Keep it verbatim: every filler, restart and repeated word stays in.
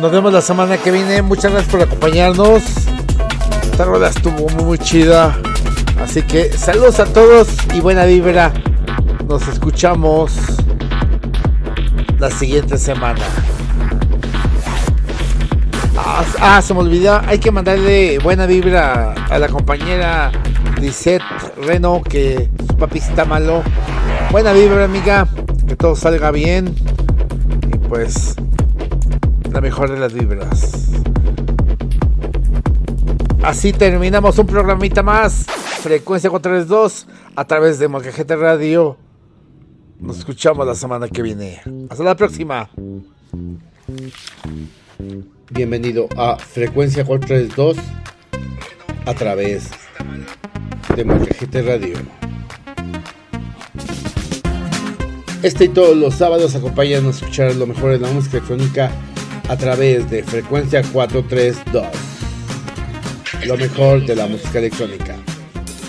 nos vemos la semana que viene. Muchas gracias por acompañarnos. Esta rola estuvo muy chida. Así que saludos a todos y buena vibra. Nos escuchamos la siguiente semana. Ah, ah, se me olvidó. Hay que mandarle buena vibra a la compañera Lisette Reno, que su papi está malo. Buena vibra, amiga. Que todo salga bien. Y pues la mejor de las vibras. Así terminamos un programita más. Frecuencia cuatro tres dos a través de Molcajete Radio. Nos escuchamos la semana que viene. Hasta la próxima. Bienvenido a Frecuencia cuatro tres dos a través de Molcajete Radio. Este y todos los sábados acompáñanos a escuchar lo mejor de la música electrónica a través de Frecuencia cuatro tres dos. Lo mejor de la música electrónica.